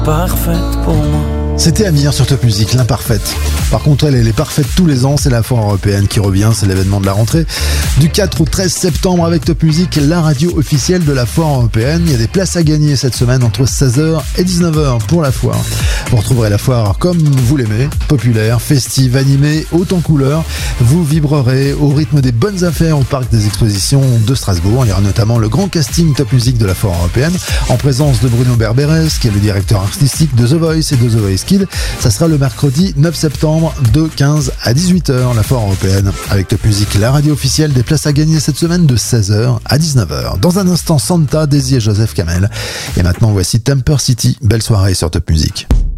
parfaite pour moi. C'était Amir sur Top Music, l'imparfaite. Par contre, elle est parfaite tous les ans, c'est la foire européenne qui revient, c'est l'événement de la rentrée. Du 4 au 13 septembre avec Top Music, la radio officielle de la foire européenne. Il y a des places à gagner cette semaine entre 16h et 19h pour la foire. Vous retrouverez la foire comme vous l'aimez, populaire, festive, animée, haute en couleurs. Vous vibrerez au rythme des bonnes affaires au parc des expositions de Strasbourg. Il y aura notamment le grand casting Top Music de la foire européenne en présence de Bruno Berberes, qui est le directeur artistique de The Voice et de The Voice Kids. Ça sera le mercredi 9 septembre de 15 à 18h, la foire européenne. Avec Top Music, la radio officielle, des places à gagner cette semaine de 16h à 19h. Dans un instant, Santa, Daisy et Joseph Kamel. Et maintenant, voici Temper City. Belle soirée sur Top Music.